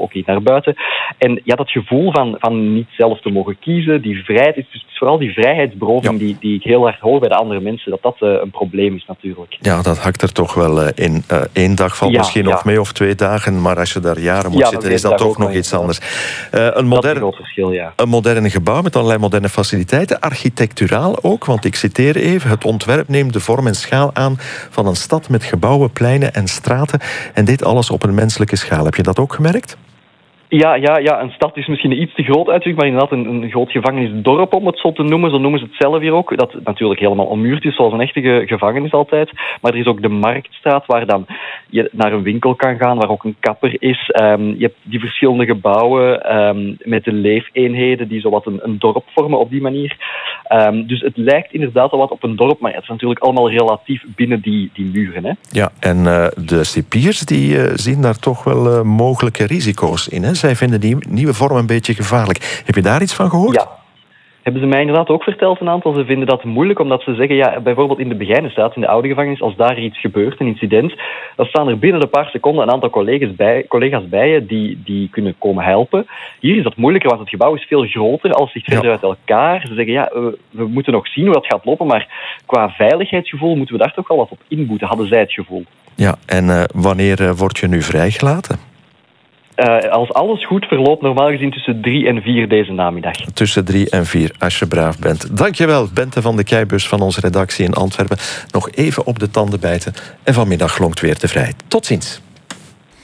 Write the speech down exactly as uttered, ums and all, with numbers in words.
ook niet naar buiten. En ja, dat gevoel van, van niet zelf te mogen kiezen, die vrijheid, is, dus het is vooral die vrijheidsberoving ja. die, die ik heel hard hoor bij de andere mensen, dat dat uh, een probleem is natuurlijk. Ja, dat hakt er toch wel uh, in. Uh, Eén dag valt ja, misschien ja. nog mee of twee dagen, maar als je daar jaren moet ja, zitten, is dat toch nog iets anders. Uh, een, modern, een, verschil, ja. een moderne gebouw met allerlei moderne faciliteiten, architecturaal ook, want ik citeer even, het ontwerp neemt de vorm en schaal aan van een stad met gebouwen, pleinen en straten en dit alles op een menselijke schaal. Heb je dat ook gemerkt? Ja, ja, ja, een stad is misschien een iets te groot uitdruk, maar inderdaad een, een groot gevangenisdorp, om het zo te noemen. Zo noemen ze het zelf hier ook. Dat natuurlijk helemaal ommuurd is, zoals een echte ge- gevangenis altijd. Maar er is ook de Marktstraat, waar dan je naar een winkel kan gaan, waar ook een kapper is. Um, je hebt die verschillende gebouwen um, met de leefeenheden die zowat een, een dorp vormen op die manier. Um, dus het lijkt inderdaad al wat op een dorp, maar het is natuurlijk allemaal relatief binnen die, die muren. Hè. Ja, en uh, de cipiers die uh, zien daar toch wel uh, mogelijke risico's in, hè? Zij vinden die nieuwe vorm een beetje gevaarlijk. Heb je daar iets van gehoord? Ja. Hebben ze mij inderdaad ook verteld, een aantal. Ze vinden dat moeilijk, omdat ze zeggen, ja, bijvoorbeeld in de Begijnenstraat, in de oude gevangenis, als daar iets gebeurt, een incident, dan staan er binnen een paar seconden een aantal collega's bij, collega's bij je die, die kunnen komen helpen. Hier is dat moeilijker, want het gebouw is veel groter, als zich verder ja. uit elkaar. Ze zeggen, ja, we, we moeten nog zien hoe dat gaat lopen, maar qua veiligheidsgevoel moeten we daar toch wel wat op inboeten, hadden zij het gevoel. Ja, en uh, wanneer uh, word je nu vrijgelaten? Uh, als alles goed verloopt, normaal gezien tussen drie en vier deze namiddag. Tussen drie en vier, als je braaf bent. Dankjewel, Bente van de Keibus van onze redactie in Antwerpen. Nog even op de tanden bijten en vanmiddag lonkt weer de vrijheid. Tot ziens.